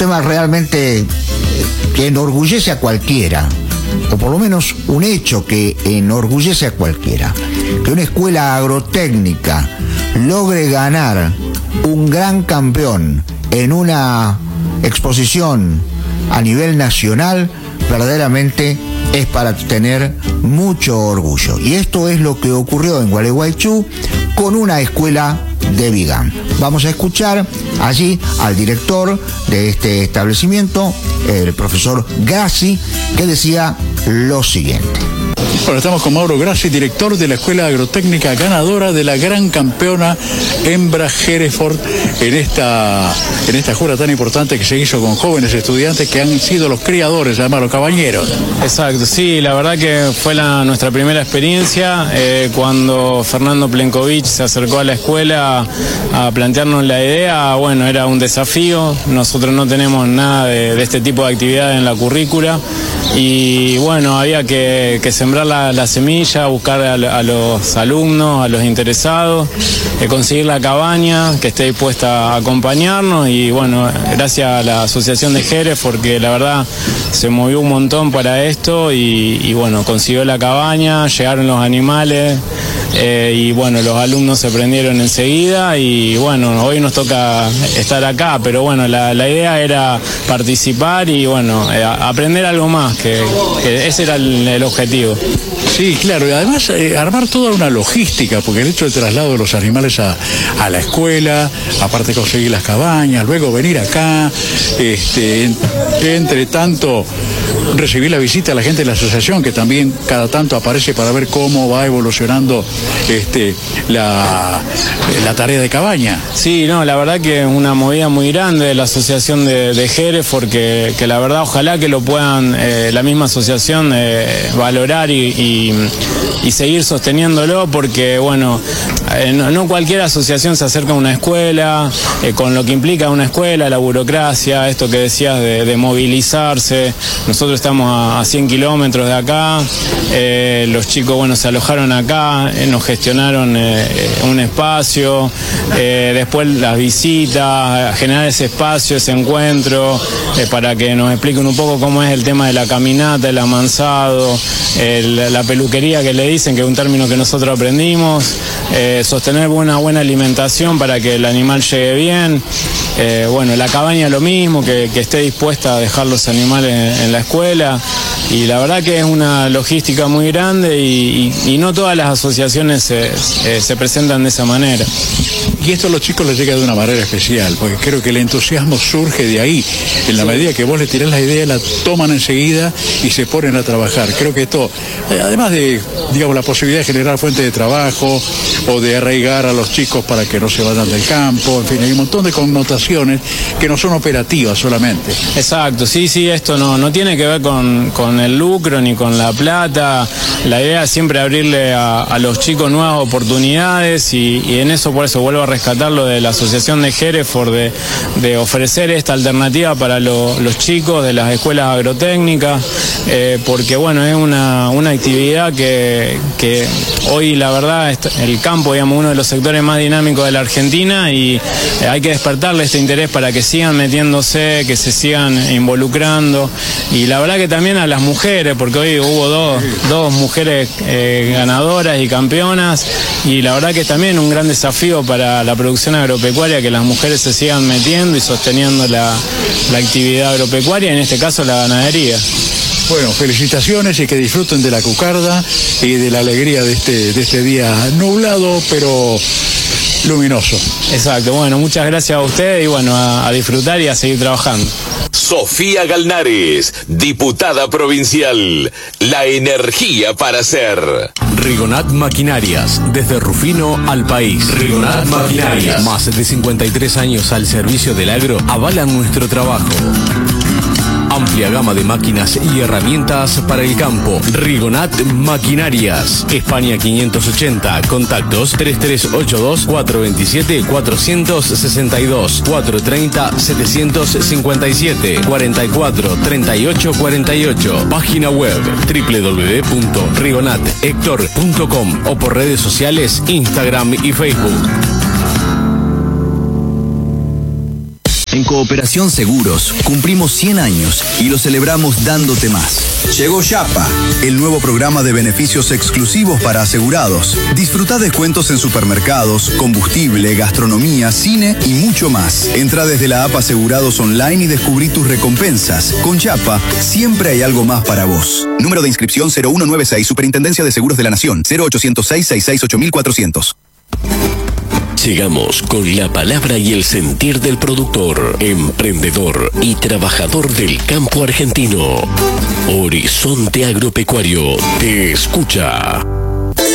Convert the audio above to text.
tema realmente que enorgullece a cualquiera, o por lo menos un hecho que enorgullece a cualquiera, que una escuela agrotécnica logre ganar un gran campeón en una exposición a nivel nacional, verdaderamente es para tener mucho orgullo. Y esto es lo que ocurrió en Gualeguaychú con una escuela de Vigán. Vamos a escuchar allí al director de este establecimiento, el profesor Grassi, que decía lo siguiente. Bueno, estamos con Mauro Grassi, director de la Escuela Agrotécnica, ganadora de la gran campeona hembra Hereford en esta jura tan importante que se hizo con jóvenes estudiantes que han sido los criadores, además los cabañeros. Exacto, sí, la verdad que fue nuestra primera experiencia cuando Fernando Plenkovic se acercó a la escuela a plantearnos la idea. Bueno, era un desafío, nosotros no tenemos nada de este tipo de actividades en la currícula y bueno, había que sembrar la semilla, buscar a los alumnos, a los interesados, conseguir la cabaña que esté dispuesta a acompañarnos y bueno, gracias a la asociación de Jerez, porque la verdad se movió un montón para esto y bueno, consiguió la cabaña, llegaron los animales y bueno, los alumnos se prendieron enseguida y bueno, hoy nos toca estar acá, pero bueno, la idea era participar y bueno, aprender algo más, que ese era el objetivo. Sí, claro, y además armar toda una logística, porque el hecho del traslado de los animales a la escuela, aparte conseguir las cabañas, luego venir acá, entre tanto recibir la visita a la gente de la asociación, que también cada tanto aparece para ver cómo va evolucionando la tarea de cabaña. Sí, no, la verdad que es una movida muy grande de la asociación de Jerez, porque que la verdad ojalá que lo puedan la misma asociación valorar y seguir sosteniéndolo, porque bueno, no cualquier asociación se acerca a una escuela, con lo que implica una escuela, la burocracia, esto que decías de movilizarse. Nosotros estamos a 100 kilómetros de acá, los chicos bueno se alojaron acá, nos gestionaron un espacio, después las visitas, generar ese espacio, ese encuentro, para que nos expliquen un poco cómo es el tema de la caminata, el amansado, la peluquería que le dicen, que es un término que nosotros aprendimos, sostener una buena alimentación para que el animal llegue bien, bueno, la cabaña lo mismo, que esté dispuesta a dejar los animales en la escuela, y la verdad que es una logística muy grande y no todas las asociaciones se presentan de esa manera. Y esto a los chicos les llega de una manera especial, porque creo que el entusiasmo surge de ahí. En la medida que vos les tirás la idea, la toman enseguida y se ponen a trabajar. Creo que esto, además de, digamos, la posibilidad de generar fuentes de trabajo o de arraigar a los chicos para que no se vayan del campo, en fin, hay un montón de connotaciones que no son operativas solamente. Exacto, sí, esto no tiene que ver con el lucro ni con la plata. La idea es siempre abrirle a los chicos nuevas oportunidades y en eso, por eso vuelvo a rescatar lo de la asociación de Hereford, de ofrecer esta alternativa para los chicos de las escuelas agrotécnicas, porque bueno, es una actividad que hoy la verdad el campo, digamos, uno de los sectores más dinámicos de la Argentina, y hay que despertarle este interés para que sigan metiéndose, que se sigan involucrando, y la verdad que también a las mujeres, porque hoy hubo dos mujeres ganadoras y campeonas, y la verdad que es también un gran desafío para la producción agropecuaria, que las mujeres se sigan metiendo y sosteniendo la actividad agropecuaria, en este caso la ganadería. Bueno, felicitaciones y que disfruten de la cucarda y de la alegría de este día nublado, pero luminoso. Exacto, bueno, muchas gracias a ustedes y bueno, a disfrutar y a seguir trabajando. Sofía Galnares, diputada provincial. La energía para hacer. Rigonat Maquinarias, desde Rufino al país. Rigonat Maquinarias. Más de 53 años al servicio del agro avalan nuestro trabajo. Amplia gama de máquinas y herramientas para el campo. Rigonat Maquinarias. España 580. Contactos 3382-427-462, 430-757, 44-3848. Página web www.rigonathector.com o por redes sociales Instagram y Facebook. En Cooperación Seguros cumplimos 100 años y lo celebramos dándote más. Llegó Yapa, el nuevo programa de beneficios exclusivos para asegurados. Disfruta descuentos en supermercados, combustible, gastronomía, cine y mucho más. Entra desde la app Asegurados Online y descubrí tus recompensas. Con Yapa, siempre hay algo más para vos. Número de inscripción 0196, Superintendencia de Seguros de la Nación, 0806-668-400. Llegamos con la palabra y el sentir del productor, emprendedor y trabajador del campo argentino. Horizonte Agropecuario te escucha.